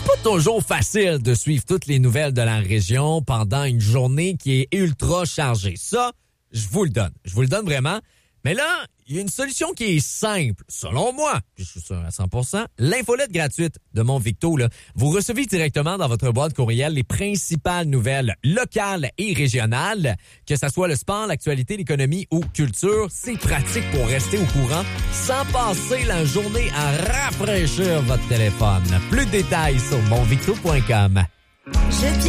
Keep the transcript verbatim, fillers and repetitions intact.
c'est pas toujours facile de suivre toutes les nouvelles de la région pendant une journée qui est ultra chargée. Ça, je vous le donne. Je vous le donne vraiment. Mais là, il y a une solution qui est simple, selon moi, puis je suis sûr à cent pour cent, l'infolette gratuite de Mon Victo, là. Vous recevez directement dans votre boîte courriel les principales nouvelles locales et régionales, que ce soit le sport, l'actualité, l'économie ou culture. C'est pratique pour rester au courant sans passer la journée à rafraîchir votre téléphone. Plus de détails sur mon victo point com. Je